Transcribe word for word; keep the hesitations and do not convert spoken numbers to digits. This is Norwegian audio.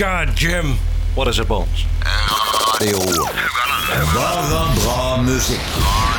God, Jim. What is it, Bones? Radio. Bare bra musikk.